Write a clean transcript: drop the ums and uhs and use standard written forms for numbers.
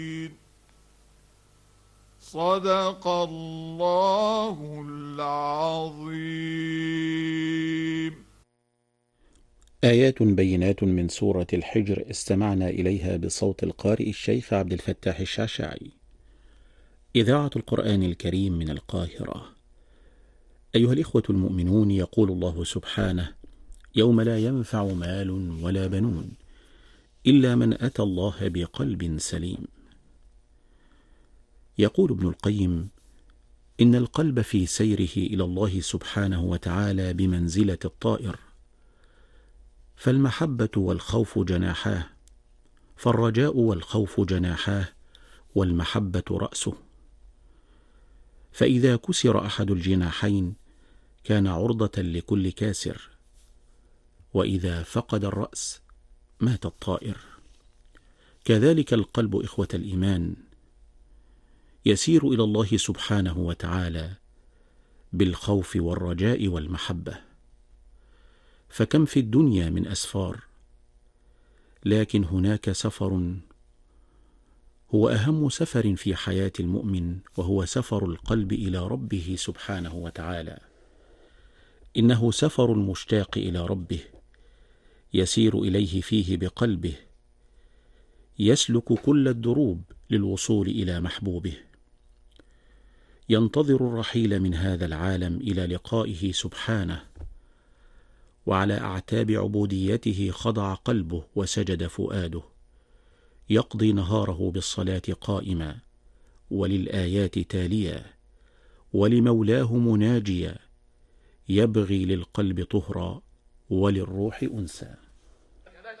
صدق الله العظيم. آيات بينات من سورة الحجر استمعنا إليها بصوت القارئ الشيخ عبد الفتاح الشعشاعي. إذاعة القرآن الكريم من القاهرة. أيها الإخوة المؤمنون، يقول الله سبحانه: يوم لا ينفع مال ولا بنون إلا من أتى الله بقلب سليم. يقول ابن القيم: إن القلب في سيره إلى الله سبحانه وتعالى بمنزلة الطائر، فالمحبة والخوف جناحاه، فالرجاء والخوف جناحاه، والمحبة رأسه. فإذا كسر أحد الجناحين كان عرضة لكل كاسر، وإذا فقد الرأس مات الطائر. كذلك القلب إخوة الإيمان يسير إلى الله سبحانه وتعالى بالخوف والرجاء والمحبة. فكم في الدنيا من أسفار، لكن هناك سفر هو أهم سفر في حياة المؤمن، وهو سفر القلب إلى ربه سبحانه وتعالى. إنه سفر المشتاق إلى ربه، يسير إليه فيه بقلبه، يسلك كل الدروب للوصول إلى محبوبه. ينتظر الرحيل من هذا العالم إلى لقائه سبحانه، وعلى أعتاب عبوديته خضع قلبه وسجد فؤاده، يقضي نهاره بالصلاة قائما، وللآيات تاليا، ولمولاه مناجيا، يبغي للقلب طهرا وللروح أنسا.